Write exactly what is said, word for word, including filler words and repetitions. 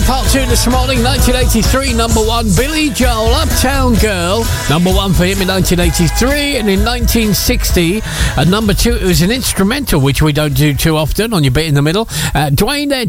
part two this morning. nineteen eighty-three, number one, Billy Joel, Uptown Girl. Number one for him in nineteen eighty-three, and in nineteen sixty, at number two, it was an instrumental, which we don't do too often on your bit in the middle. Uh, Dwayne